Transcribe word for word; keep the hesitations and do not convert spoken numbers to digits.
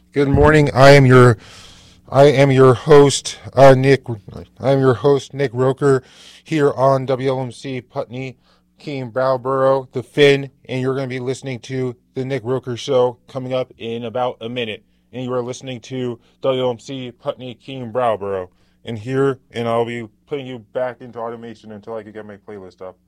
Good morning. I am your I am your host, uh, Nick. I am your host, Nick Roker, here on W L M C Putney, Keene, Brattleboro, the Finn, and you're going to be listening to the Nick Roker Show coming up in about a minute. And you are listening to W L M C Putney, Keene, Brattleboro, and here, and I'll be putting you back into automation until I can get my playlist up.